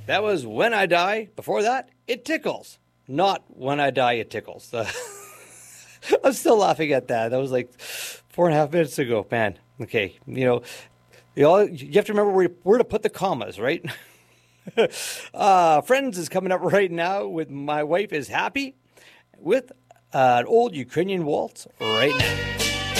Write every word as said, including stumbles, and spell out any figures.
That was When I Die. Before that, It Tickles. Not When I Die, It Tickles. Uh, I'm still laughing at that. That was like four and a half minutes ago, man. Okay, you know, you, all, you have to remember where, where to put the commas, right? uh, Friends is coming up right now with My Wife is Happy with uh, an old Ukrainian waltz right now.